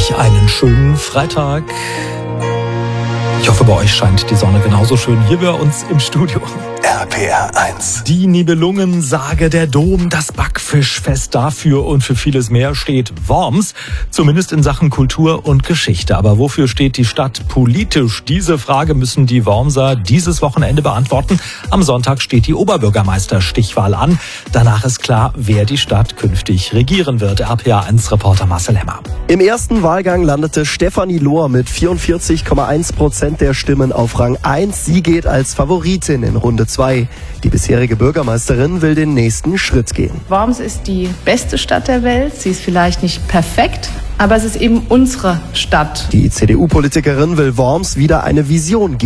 euch einen schönen Freitag. Ich hoffe, bei euch scheint die Sonne genauso schön hier bei uns im Studio. RPR 1. Die Nibelungensage, der Dom, das Backfischfest, dafür und für vieles mehr steht Worms, zumindest in Sachen Kultur und Geschichte. Aber wofür steht die Stadt politisch? Diese Frage müssen die Wormser dieses Wochenende beantworten. Am Sonntag steht die Oberbürgermeisterstichwahl an. Danach ist klar, wer die Stadt künftig regieren wird. RPR 1-Reporter Marcel Hemmer. Im ersten Wahlgang landete Stefanie Lohr mit 44,1% der Stimmen auf Rang 1. Sie geht als Favoritin in Runde 2. Die bisherige Bürgermeisterin will den nächsten Schritt gehen. Worms ist die beste Stadt der Welt. Sie ist vielleicht nicht perfekt, aber es ist eben unsere Stadt. Die CDU-Politikerin will Worms wieder eine Vision geben.